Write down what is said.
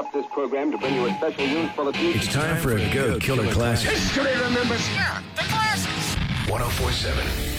interrupt this program to bring you a special news bulletin. It's time for a Go Killer Classic. History remembers. Yeah, the classics. 104.7